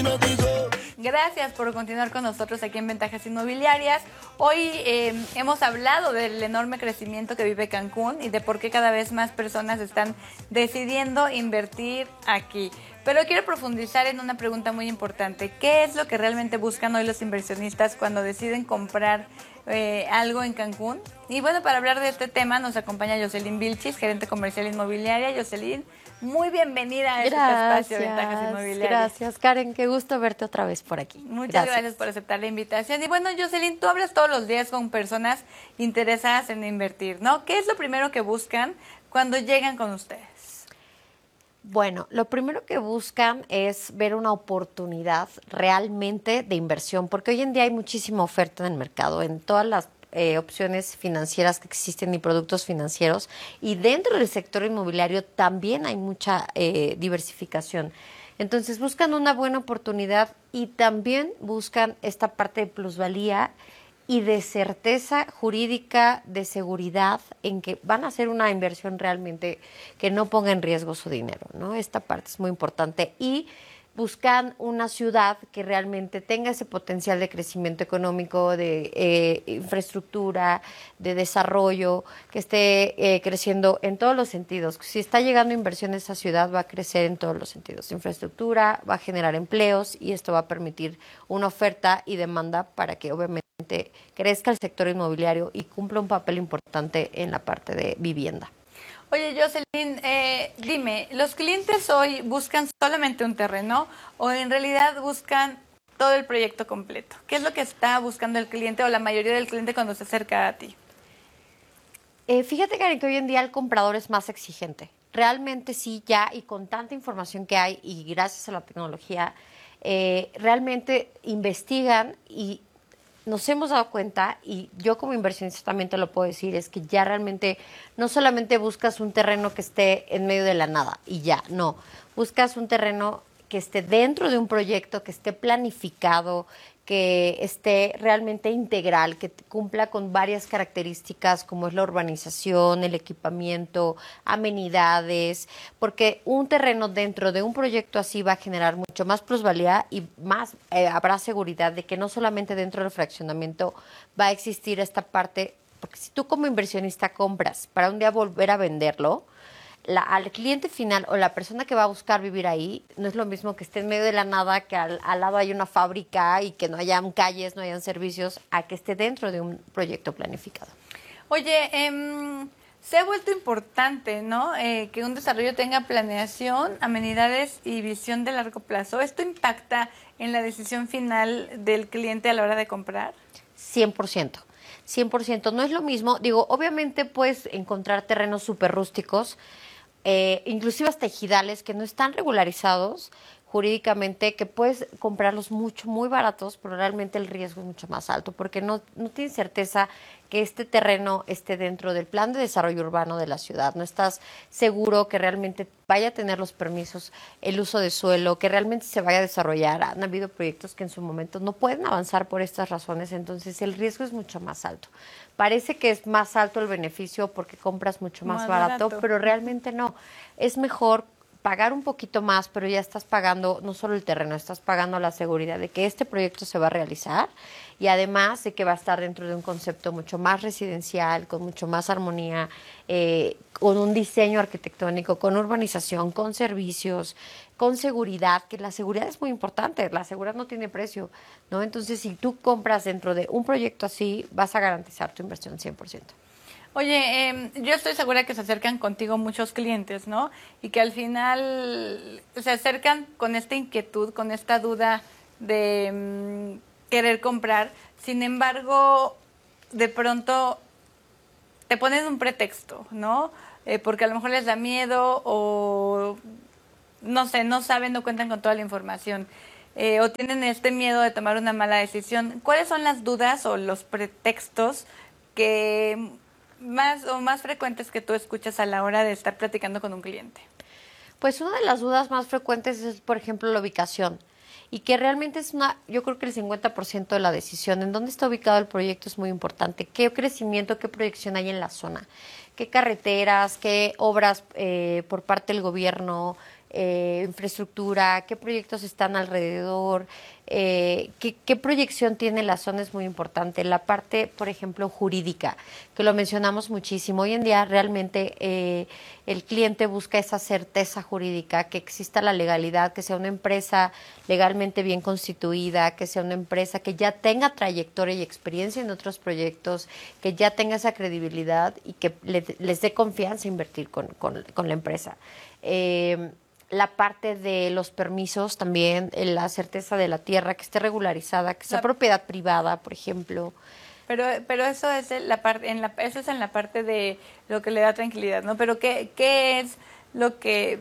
Gracias por continuar con nosotros aquí en Ventajas Inmobiliarias. Hoy hemos hablado del enorme crecimiento que vive Cancún y de por qué cada vez más personas están decidiendo invertir aquí. Pero quiero profundizar en una pregunta muy importante. ¿Qué es lo que realmente buscan hoy los inversionistas cuando deciden comprar algo en Cancún? Y bueno, para hablar de este tema nos acompaña Jocelyn Vilchis, gerente comercial inmobiliaria. Jocelyn, muy bienvenida a este espacio de Ventajas Inmobiliarias. Gracias, Karen. Qué gusto verte otra vez por aquí. Muchas gracias por aceptar la invitación. Y bueno, Jocelyn, tú hablas todos los días con personas interesadas en invertir, ¿no? ¿Qué es lo primero que buscan cuando llegan con ustedes? Bueno, lo primero que buscan es ver una oportunidad realmente de inversión, porque hoy en día hay muchísima oferta en el mercado, en todas las opciones financieras que existen y productos financieros, y dentro del sector inmobiliario también hay mucha diversificación. Entonces buscan una buena oportunidad y también buscan esta parte de plusvalía y de certeza jurídica, de seguridad, en que van a hacer una inversión realmente que no ponga en riesgo su dinero, ¿no? Esta parte es muy importante. Y buscan una ciudad que realmente tenga ese potencial de crecimiento económico, de infraestructura, de desarrollo, que esté creciendo en todos los sentidos. Si está llegando inversión a esa ciudad, va a crecer en todos los sentidos. Infraestructura, va a generar empleos y esto va a permitir una oferta y demanda para que obviamente crezca el sector inmobiliario y cumpla un papel importante en la parte de vivienda. Oye, Jocelyn, dime, ¿los clientes hoy buscan solamente un terreno o en realidad buscan todo el proyecto completo? ¿Qué es lo que está buscando el cliente o la mayoría del cliente cuando se acerca a ti? Fíjate, Karen, que hoy en día el comprador es más exigente. Realmente sí, ya, y con tanta información que hay y gracias a la tecnología, realmente investigan y nos hemos dado cuenta, y yo como inversionista también te lo puedo decir, es que ya realmente no solamente buscas un terreno que esté en medio de la nada y ya, no. Buscas un terreno que esté dentro de un proyecto, que esté planificado, que esté realmente integral, que cumpla con varias características como es la urbanización, el equipamiento, amenidades, porque un terreno dentro de un proyecto así va a generar mucho más plusvalía y más habrá seguridad de que no solamente dentro del fraccionamiento va a existir esta parte, porque si tú como inversionista compras para un día volver a venderlo, al cliente final o la persona que va a buscar vivir ahí no es lo mismo que esté en medio de la nada, que al lado hay una fábrica y que no hayan calles, no hayan servicios, a que esté dentro de un proyecto planificado. Oye, se ha vuelto importante, ¿no? Que un desarrollo tenga planeación, amenidades y visión de largo plazo. ¿Esto impacta en la decisión final del cliente a la hora de comprar? 100%. 100%. No es lo mismo. Digo, obviamente puedes encontrar terrenos súper rústicos, inclusive hasta ejidales que no están regularizados jurídicamente, que puedes comprarlos muy baratos, pero realmente el riesgo es mucho más alto, porque no tienes certeza que este terreno esté dentro del plan de desarrollo urbano de la ciudad. No estás seguro que realmente vaya a tener los permisos, el uso de suelo, que realmente se vaya a desarrollar. Han habido proyectos que en su momento no pueden avanzar por estas razones, entonces el riesgo es mucho más alto. Parece que es más alto el beneficio porque compras mucho más barato, pero realmente no. Es mejor pagar un poquito más, pero ya estás pagando no solo el terreno, estás pagando la seguridad de que este proyecto se va a realizar y además de que va a estar dentro de un concepto mucho más residencial, con mucho más armonía, con un diseño arquitectónico, con urbanización, con servicios, con seguridad, que la seguridad es muy importante, la seguridad no tiene precio, ¿no? Entonces, si tú compras dentro de un proyecto así, vas a garantizar tu inversión 100%. Oye, yo estoy segura que se acercan contigo muchos clientes, ¿no? Y que al final se acercan con esta inquietud, con esta duda de querer comprar. Sin embargo, de pronto te ponen un pretexto, ¿no? Porque a lo mejor les da miedo o, no sé, no saben, no cuentan con toda la información. O tienen este miedo de tomar una mala decisión. ¿Cuáles son las dudas o los pretextos que más frecuentes que tú escuchas a la hora de estar platicando con un cliente? Pues una de las dudas más frecuentes es, por ejemplo, la ubicación. Y que realmente es yo creo que el 50% de la decisión. En dónde está ubicado el proyecto es muy importante. ¿Qué crecimiento, qué proyección hay en la zona? ¿Qué carreteras, qué obras por parte del gobierno? infraestructura, qué proyectos están alrededor, qué proyección tiene la zona es muy importante. La parte, por ejemplo, jurídica, que lo mencionamos muchísimo. Hoy en día realmente el cliente busca esa certeza jurídica, que exista la legalidad, que sea una empresa legalmente bien constituida, que sea una empresa que ya tenga trayectoria y experiencia en otros proyectos, que ya tenga esa credibilidad y que les dé confianza invertir con la empresa. La parte de los permisos también, la certeza de la tierra, que esté regularizada, que sea propiedad privada, por ejemplo. Pero eso es la parte, eso es en la parte de lo que le da tranquilidad, ¿no? Pero ¿qué es lo que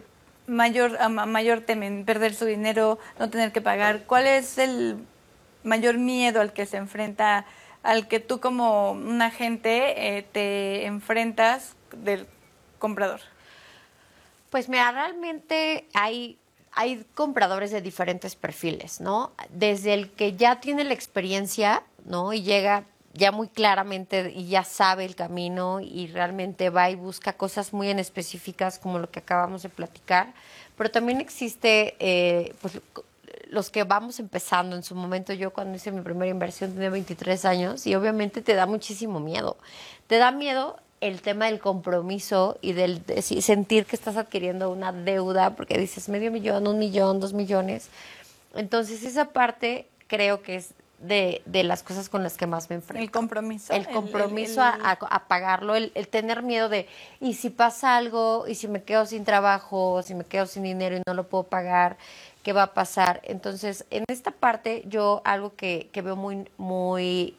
mayor temen? Perder su dinero, no tener que pagar. ¿Cuál es el mayor miedo al que se enfrenta, al que tú como un agente te enfrentas del comprador? Pues mira, realmente hay compradores de diferentes perfiles, ¿no? Desde el que ya tiene la experiencia, ¿no? Y llega ya muy claramente y ya sabe el camino y realmente va y busca cosas muy en específicas como lo que acabamos de platicar. Pero también existe, pues, los que vamos empezando. En su momento, yo cuando hice mi primera inversión tenía 23 años y obviamente te da muchísimo miedo. Te da miedo el tema del compromiso y de sentir que estás adquiriendo una deuda porque dices medio millón, 1 millón, 2 millones. Entonces esa parte creo que es de las cosas con las que más me enfrento. El compromiso. El compromiso a pagarlo, el tener miedo de, y si pasa algo, y si me quedo sin trabajo, o si me quedo sin dinero y no lo puedo pagar, ¿qué va a pasar? Entonces, en esta parte, yo algo que veo muy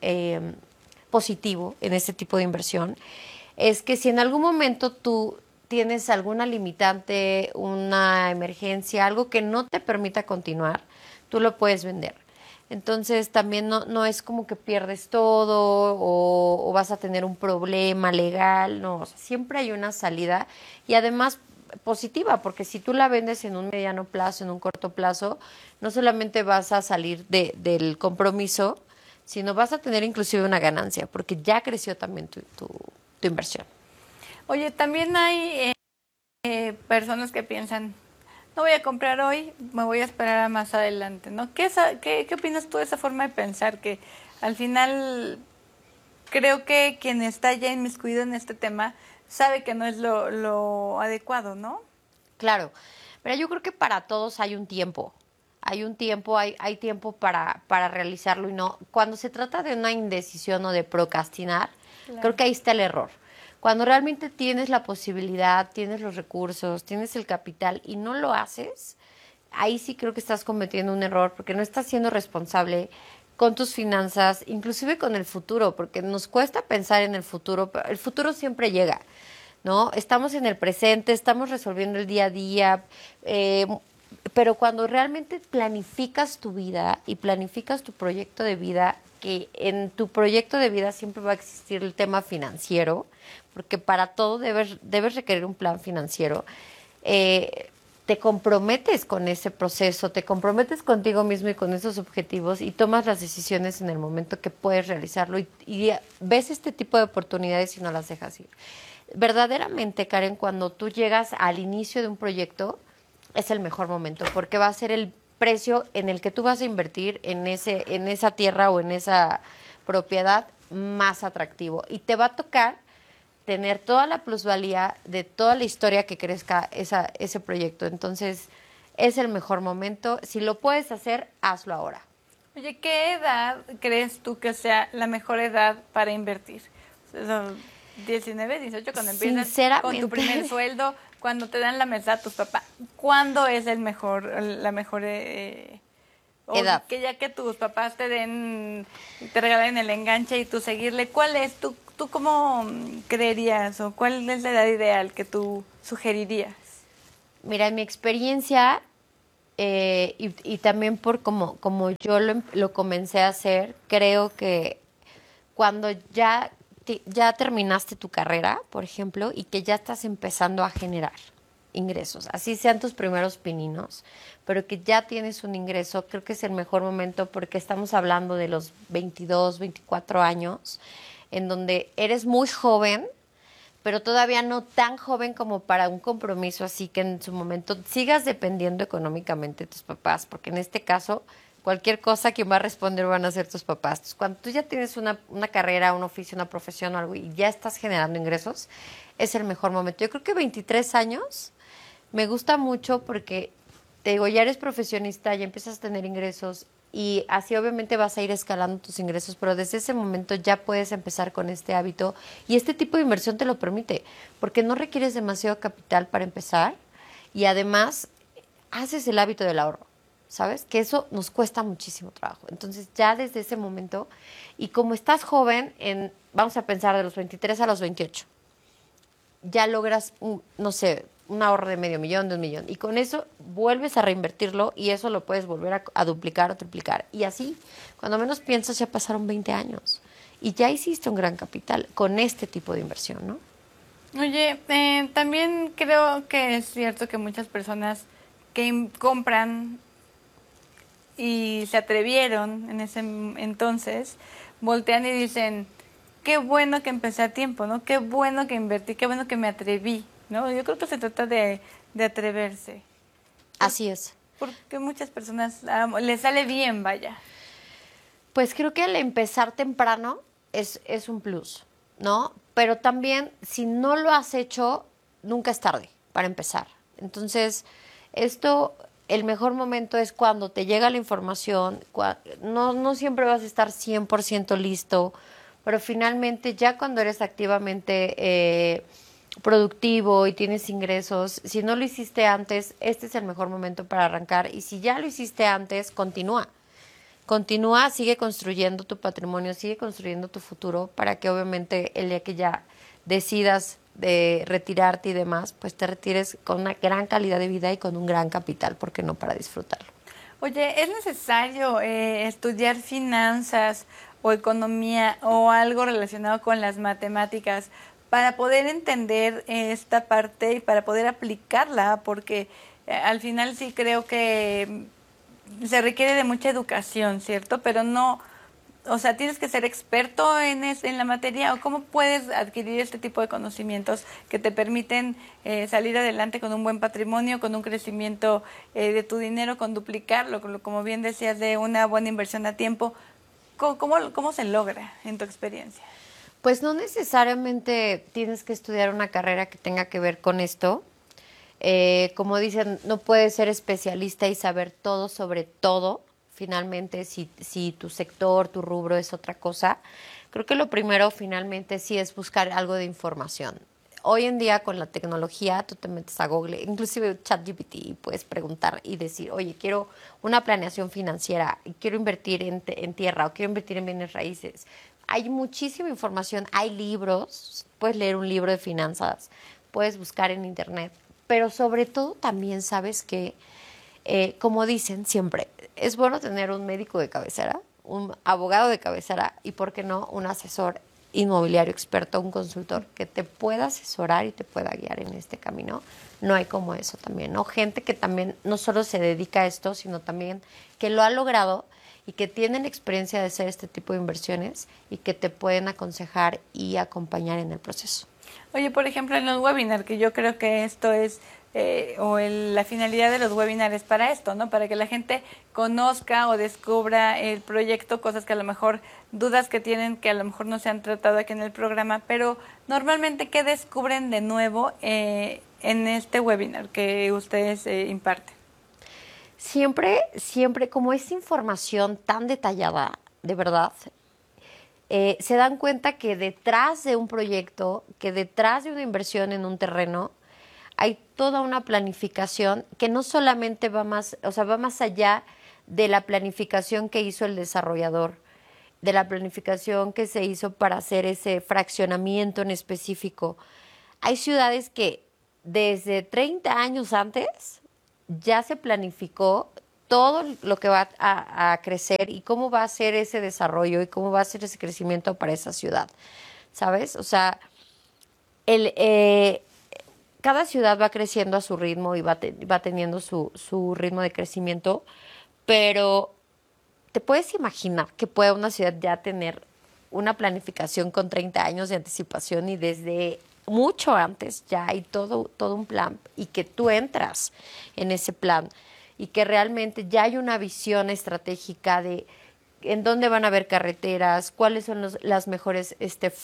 positivo en este tipo de inversión, es que si en algún momento tú tienes alguna limitante, una emergencia, algo que no te permita continuar, tú lo puedes vender. Entonces también no es como que pierdes todo o vas a tener un problema legal, no, o sea, siempre hay una salida y además positiva, porque si tú la vendes en un mediano plazo, en un corto plazo, no solamente vas a salir del compromiso, sino vas a tener inclusive una ganancia, porque ya creció también tu inversión. Oye, también hay personas que piensan, no voy a comprar hoy, me voy a esperar a más adelante, ¿no? ¿Qué opinas tú de esa forma de pensar? Que al final creo que quien está ya inmiscuido en este tema sabe que no es lo adecuado, ¿no? Claro, pero yo creo que para todos hay un tiempo. Hay tiempo para realizarlo y no. Cuando se trata de una indecisión o de procrastinar, Claro. creo que ahí está el error. Cuando realmente tienes la posibilidad, tienes los recursos, tienes el capital y no lo haces, ahí sí creo que estás cometiendo un error porque no estás siendo responsable con tus finanzas, inclusive con el futuro, porque nos cuesta pensar en el futuro, pero el futuro siempre llega, ¿no? Estamos en el presente, estamos resolviendo el día a día, pero cuando realmente planificas tu vida y planificas tu proyecto de vida, que en tu proyecto de vida siempre va a existir el tema financiero, porque para todo debes requerir un plan financiero, te comprometes con ese proceso, te comprometes contigo mismo y con esos objetivos y tomas las decisiones en el momento que puedes realizarlo y ves este tipo de oportunidades y no las dejas ir. Verdaderamente, Karen, cuando tú llegas al inicio de un proyecto, es el mejor momento, porque va a ser el precio en el que tú vas a invertir en esa tierra o en esa propiedad más atractivo. Y te va a tocar tener toda la plusvalía de toda la historia que crezca ese proyecto. Entonces, es el mejor momento. Si lo puedes hacer, hazlo ahora. Oye, ¿qué edad crees tú que sea la mejor edad para invertir? O sea, 19, 18, cuando empiezas con tu primer sueldo, cuando te dan la mesa tus papás, ¿cuándo es la mejor edad? Que ya que tus papás te regalen el enganche y tú seguirle, ¿cuál es? ¿Tú cómo creerías o cuál es la edad ideal que tú sugerirías? Mira, en mi experiencia y también por como yo lo comencé a hacer, creo que cuando ya terminaste tu carrera, por ejemplo, y que ya estás empezando a generar ingresos, así sean tus primeros pininos, pero que ya tienes un ingreso, creo que es el mejor momento porque estamos hablando de los 22, 24 años, en donde eres muy joven, pero todavía no tan joven como para un compromiso así que en su momento sigas dependiendo económicamente de tus papás, porque en este caso cualquier cosa quien va a responder van a ser tus papás. Entonces, cuando tú ya tienes una carrera, un oficio, una profesión o algo y ya estás generando ingresos, es el mejor momento. Yo creo que 23 años me gusta mucho porque, te digo, ya eres profesionista, ya empiezas a tener ingresos y así obviamente vas a ir escalando tus ingresos, pero desde ese momento ya puedes empezar con este hábito y este tipo de inversión te lo permite, porque no requieres demasiado capital para empezar y además haces el hábito del ahorro, ¿sabes? Que eso nos cuesta muchísimo trabajo. Entonces ya desde ese momento, y como estás joven, vamos a pensar de los 23 a los 28, ya logras, no sé, un ahorro de $500,000, de $1,000,000. Y con eso vuelves a reinvertirlo y eso lo puedes volver a duplicar o triplicar. Y así, cuando menos piensas, ya pasaron 20 años. Y ya hiciste un gran capital con este tipo de inversión, ¿no? Oye, también creo que es cierto que muchas personas que compran y se atrevieron en ese entonces, voltean y dicen, qué bueno que empecé a tiempo, ¿no? Qué bueno que invertí, qué bueno que me atreví, ¿no? Yo creo que se trata de atreverse. Así es. Porque muchas personas les sale bien, vaya. Pues creo que al empezar temprano es un plus, ¿no? Pero también, si no lo has hecho, nunca es tarde para empezar. Entonces, el mejor momento es cuando te llega la información, no siempre vas a estar 100% listo, pero finalmente ya cuando eres activamente productivo y tienes ingresos, si no lo hiciste antes, este es el mejor momento para arrancar. Y si ya lo hiciste antes, continúa. Continúa, sigue construyendo tu patrimonio, sigue construyendo tu futuro para que obviamente el día que ya decidas de retirarte y demás, pues te retires con una gran calidad de vida y con un gran capital, ¿por qué no? Para disfrutarlo. Oye, ¿es necesario estudiar finanzas o economía o algo relacionado con las matemáticas para poder entender esta parte y para poder aplicarla? Porque al final sí creo que se requiere de mucha educación, ¿cierto? Pero no, o sea, tienes que ser experto en la materia, o cómo puedes adquirir este tipo de conocimientos que te permiten salir adelante con un buen patrimonio, con un crecimiento de tu dinero, con duplicarlo, como bien decías, de una buena inversión a tiempo. ¿Cómo se logra en tu experiencia? Pues no necesariamente tienes que estudiar una carrera que tenga que ver con esto. Como dicen, no puedes ser especialista y saber todo sobre todo. Finalmente, si tu sector, tu rubro es otra cosa, creo que lo primero finalmente sí es buscar algo de información. Hoy en día con la tecnología tú te metes a Google, inclusive ChatGPT, y puedes preguntar y decir, oye, quiero una planeación financiera, quiero invertir en tierra o quiero invertir en bienes raíces. Hay muchísima información, hay libros, puedes leer un libro de finanzas, puedes buscar en internet, pero sobre todo también sabes que, como dicen siempre, es bueno tener un médico de cabecera, un abogado de cabecera y, ¿por qué no?, un asesor inmobiliario experto, un consultor que te pueda asesorar y te pueda guiar en este camino. No hay como eso también, ¿no? Gente que también no solo se dedica a esto, sino también que lo ha logrado y que tienen experiencia de hacer este tipo de inversiones y que te pueden aconsejar y acompañar en el proceso. Oye, por ejemplo, en los webinars, que yo creo que esto es, la finalidad de los webinars es para esto, ¿no? Para que la gente conozca o descubra el proyecto, cosas que a lo mejor, dudas que tienen, que a lo mejor no se han tratado aquí en el programa, pero normalmente, ¿qué descubren de nuevo en este webinar que ustedes imparten? Siempre, como es información tan detallada, de verdad, se dan cuenta que detrás de un proyecto, que detrás de una inversión en un terreno, hay toda una planificación que no solamente va más allá de la planificación que hizo el desarrollador, de la planificación que se hizo para hacer ese fraccionamiento en específico. Hay ciudades que desde 30 años antes ya se planificó todo lo que va a crecer y cómo va a ser ese desarrollo y cómo va a ser ese crecimiento para esa ciudad, ¿sabes? O sea, cada ciudad va creciendo a su ritmo y va teniendo su ritmo de crecimiento, pero ¿te puedes imaginar que pueda una ciudad ya tener una planificación con 30 años de anticipación y desde mucho antes ya hay todo un plan y que tú entras en ese plan y que realmente ya hay una visión estratégica de en dónde van a haber carreteras, cuáles son las mejores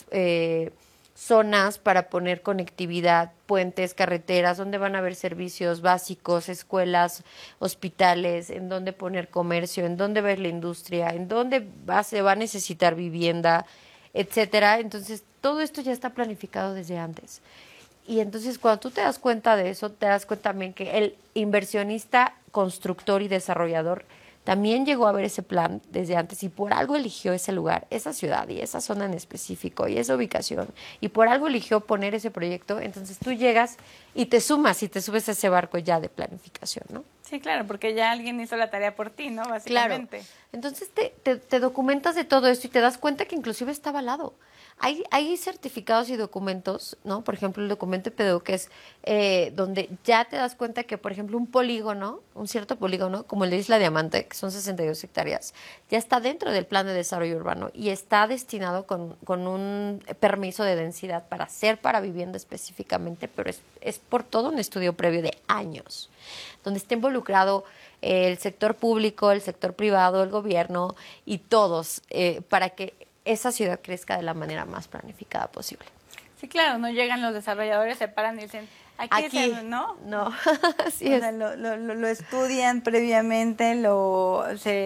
zonas para poner conectividad, puentes, carreteras, dónde van a haber servicios básicos, escuelas, hospitales, en dónde poner comercio, en dónde va a ir la industria, en dónde se va a necesitar vivienda, etcétera. Entonces, todo esto ya está planificado desde antes. Y entonces, cuando tú te das cuenta de eso, te das cuenta también que el inversionista, constructor y desarrollador también llegó a ver ese plan desde antes y por algo eligió ese lugar, esa ciudad y esa zona en específico y esa ubicación y por algo eligió poner ese proyecto. Entonces tú llegas y te sumas y te subes a ese barco ya de planificación, ¿no? Sí, claro, porque ya alguien hizo la tarea por ti, ¿no? Básicamente. Claro. Entonces te documentas de todo esto y te das cuenta que inclusive está avalado. Hay certificados y documentos, ¿no? Por ejemplo, el documento IPDU, que es donde ya te das cuenta que, por ejemplo, un polígono, un cierto polígono, como el de Isla Diamante, que son 62 hectáreas, ya está dentro del plan de desarrollo urbano y está destinado con un permiso de densidad para vivienda específicamente, pero es por todo un estudio previo de años, donde está involucrado el sector público, el sector privado, el gobierno y todos, para que esa ciudad crezca de la manera más planificada posible. Sí, claro, no llegan los desarrolladores, se paran y dicen, aquí ¿no? No, así o es. sea, lo estudian previamente, lo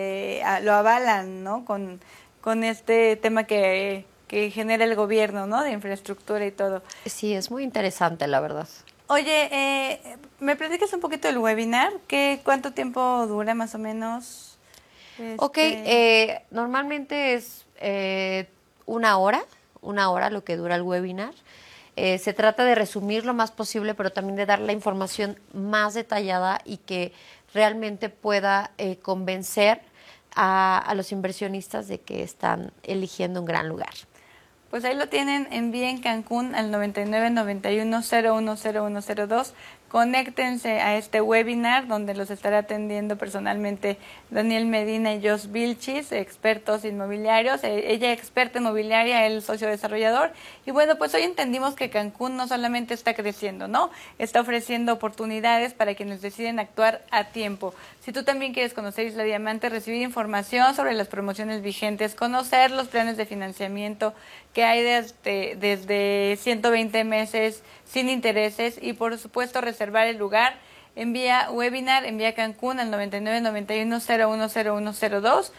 avalan, ¿no? Con este tema que genera el gobierno, ¿no? De infraestructura y todo. Sí, es muy interesante, la verdad. Oye, ¿me platicas un poquito del webinar? ¿Cuánto tiempo dura más o menos? Ok, normalmente es una hora lo que dura el webinar. Se trata de resumir lo más posible, pero también de dar la información más detallada y que realmente pueda convencer a los inversionistas de que están eligiendo un gran lugar. Pues ahí lo tienen, envíen Cancún al 9991-010102. Conéctense a este webinar donde los estará atendiendo personalmente Daniel Medina y Jos Vilchis, expertos inmobiliarios. Ella experta inmobiliaria, él socio desarrollador. Y bueno, pues hoy entendimos que Cancún no solamente está creciendo, ¿no? Está ofreciendo oportunidades para quienes deciden actuar a tiempo. Si tú también quieres conocer Isla Diamante, recibir información sobre las promociones vigentes, conocer los planes de financiamiento que hay desde 120 meses sin intereses y por supuesto reservar el lugar, envía Cancún al 9991-010102,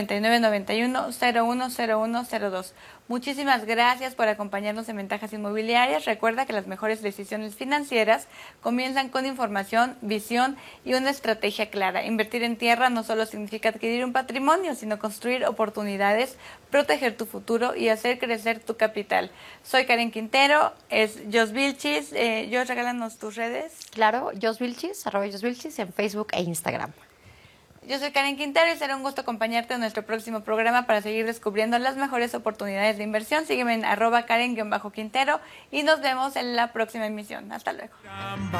9991-010102. Muchísimas gracias por acompañarnos en Ventajas Inmobiliarias. Recuerda que las mejores decisiones financieras comienzan con información, visión y una estrategia clara. Invertir en tierra no solo significa adquirir un patrimonio, sino construir oportunidades, proteger tu futuro y hacer crecer tu capital. Soy Karen Quintero, es Jos Vilchis. Jos, regálanos tus redes. Claro, Jos Vilchis, @JosVilchis en Facebook e Instagram. Yo soy Karen Quintero y será un gusto acompañarte en nuestro próximo programa para seguir descubriendo las mejores oportunidades de inversión. Sígueme en @Karen-Quintero y nos vemos en la próxima emisión. Hasta luego.